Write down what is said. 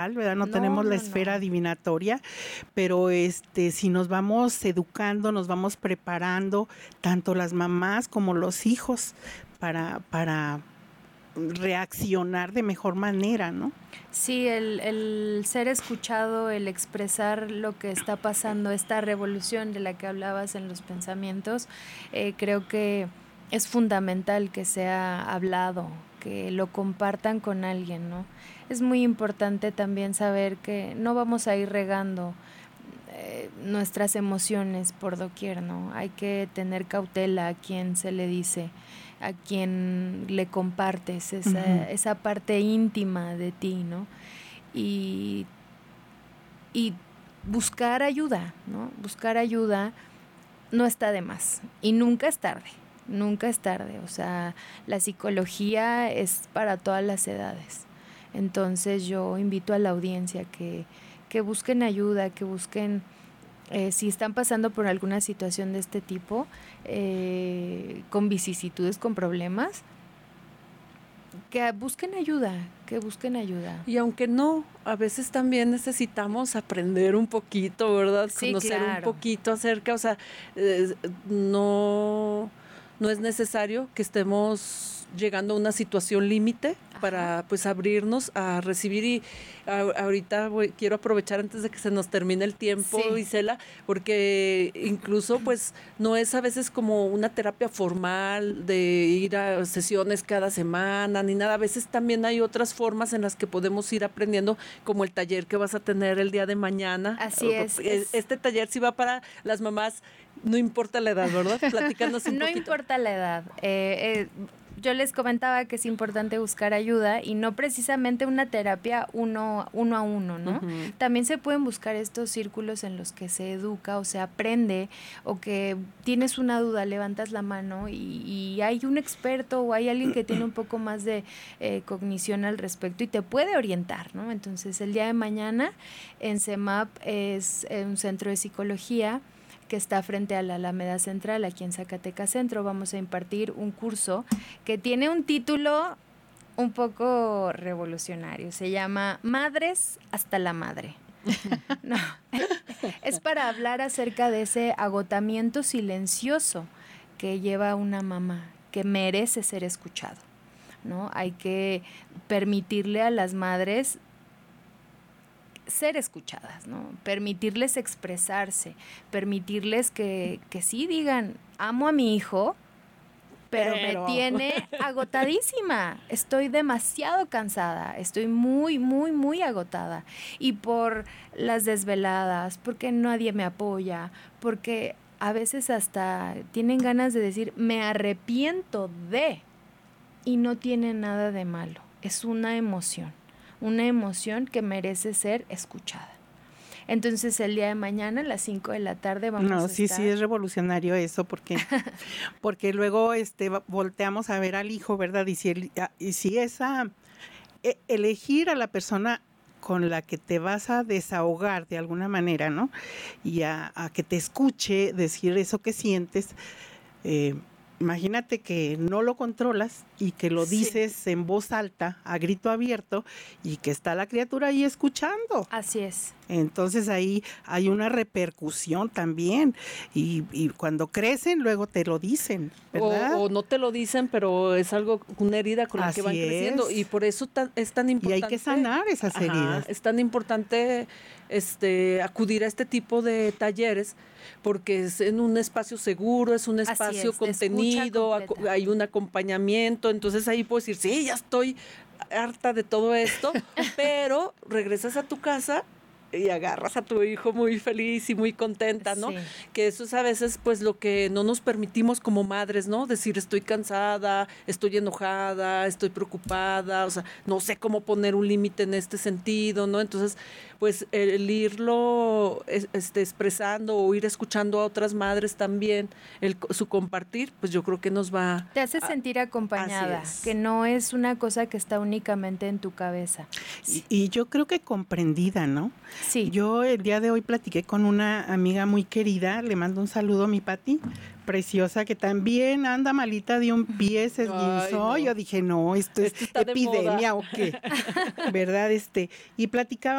¿verdad? No tenemos la esfera adivinatoria, pero si nos vamos educando, nos vamos preparando, tanto las mamás como los hijos, para reaccionar de mejor manera, ¿no? Sí, el ser escuchado, el expresar lo que está pasando, esta revolución de la que hablabas en los pensamientos, creo que es fundamental que sea hablado, que lo compartan con alguien, ¿no? Es muy importante también saber que no vamos a ir regando nuestras emociones por doquier, ¿no? Hay que tener cautela a quien se le dice, a quien le compartes esa parte íntima de ti, ¿no? Y buscar ayuda, ¿no? Buscar ayuda no está de más y nunca es tarde. Nunca es tarde, o sea, la psicología es para todas las edades. Entonces yo invito a la audiencia que busquen ayuda, que busquen, si están pasando por alguna situación de este tipo, con vicisitudes, con problemas, que busquen ayuda, Y aunque no, a veces también necesitamos aprender un poquito, ¿verdad? Sí, conocer claro. Un poquito acerca, o sea, no es necesario que estemos llegando a una situación límite para pues abrirnos a recibir y ahorita quiero aprovechar antes de que se nos termine el tiempo, Sí. Isela, porque incluso pues no es a veces como una terapia formal de ir a sesiones cada semana ni nada, a veces también hay otras formas en las que podemos ir aprendiendo, como el taller que vas a tener el día de mañana. Así es. Este taller sí va para las mamás, no importa la edad, ¿verdad? Platícanos un poquito. No importa la edad. Yo les comentaba que es importante buscar ayuda y no precisamente una terapia uno a uno, ¿no? Uh-huh. También se pueden buscar estos círculos en los que se educa o se aprende, o que tienes una duda, levantas la mano y hay un experto o hay alguien que tiene un poco más de cognición al respecto y te puede orientar, ¿no? Entonces el día de mañana en CEMAP es un centro de psicología que está frente a la Alameda Central, aquí en Zacatecas Centro. Vamos a impartir un curso que tiene un título un poco revolucionario. Se llama Madres hasta la Madre. No, es para hablar acerca de ese agotamiento silencioso que lleva una mamá, que merece ser escuchado, ¿no? Hay que permitirle a las madres ser escuchadas, ¿no? Permitirles expresarse, permitirles que sí digan, amo a mi hijo, pero me tiene agotadísima, estoy demasiado cansada, estoy muy, muy, muy agotada. Y por las desveladas, porque nadie me apoya, porque a veces hasta tienen ganas de decir, me arrepiento de, y no tiene nada de malo, es una emoción que merece ser escuchada. Entonces el día de mañana a las 5 de la tarde vamos a estar. Sí, es revolucionario eso, porque luego volteamos a ver al hijo, ¿verdad? Y si elegir a la persona con la que te vas a desahogar de alguna manera, ¿no? Y a que te escuche decir eso que sientes, imagínate que no lo controlas y que lo dices en voz alta, a grito abierto, y que está la criatura ahí escuchando. Así es. Entonces ahí hay una repercusión también, y cuando crecen luego te lo dicen, ¿verdad? O no te lo dicen, pero es algo, una herida con la que van creciendo, y por eso es tan importante. Y hay que sanar esas heridas. Es tan importante acudir a este tipo de talleres, porque es en un espacio seguro, es un espacio contenido, hay un acompañamiento. Entonces ahí puedes decir, sí, ya estoy harta de todo esto, pero regresas a tu casa y agarras a tu hijo muy feliz y muy contenta, ¿no? Sí. Que eso es a veces pues lo que no nos permitimos como madres, ¿no? Decir, estoy cansada, estoy enojada, estoy preocupada, o sea, no sé cómo poner un límite en este sentido, ¿no? Entonces, pues el irlo expresando o ir escuchando a otras madres también, su compartir, pues yo creo que nos va... Te hace sentir acompañada, que no es una cosa que está únicamente en tu cabeza. Y yo creo que comprendida, ¿no? Sí. Yo el día de hoy platiqué con una amiga muy querida, le mando un saludo a mi Pati, preciosa, que también anda malita de un pie, se esguinzó. No. Yo dije, no, esto es epidemia o qué, ¿verdad? Y platicaba